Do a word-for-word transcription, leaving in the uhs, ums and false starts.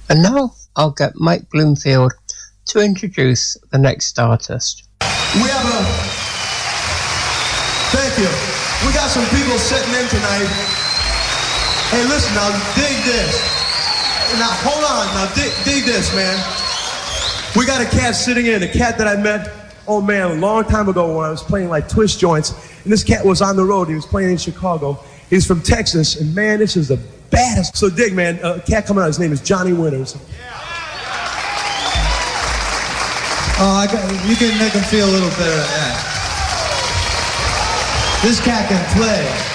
And now I'll get Mike Bloomfield to introduce the next artist. We have a... Thank you. We got some people sitting in tonight. Hey, listen now, dig this. Now, hold on. Now, dig, dig this, man. We got a cat sitting in, a cat that I met, oh man, a long time ago when I was playing like twist joints. And this cat was on the road. He was playing in Chicago. He's from Texas, and man, this is the baddest. So dig, man, a cat coming out, his name is Johnny Winters. Oh, I got, you can make him feel a little better than that. This cat can play.